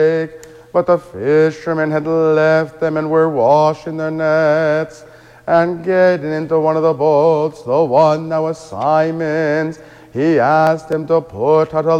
But the fishermen had left them and were washing their nets. And getting into one of the boats, the one that was Simon's, he asked him to put out a